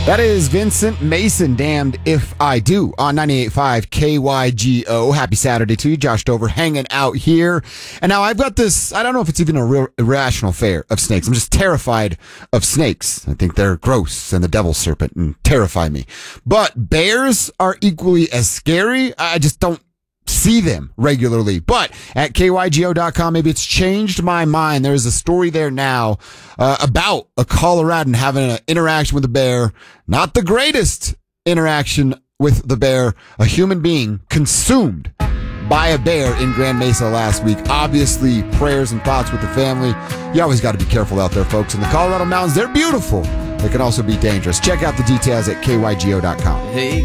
That is Vincent Mason, Damned If I Do, on 98.5 KYGO. Happy Saturday to you. Josh Dover hanging out here. And now I've got this, I don't know if it's even a real irrational fear of snakes. I'm just terrified of snakes. I think they're gross and the devil serpent and terrify me. But bears are equally as scary. I just don't see them regularly. But at KYGO.com, maybe it's changed my mind. There's a story there now about a Coloradan having an interaction with a bear. Not the greatest interaction with the bear. A human being consumed by a bear in Grand Mesa last week. Obviously, prayers and thoughts with the family. You always got to be careful out there, folks. In the Colorado mountains, they're beautiful. They can also be dangerous. Check out the details at KYGO.com. Hey.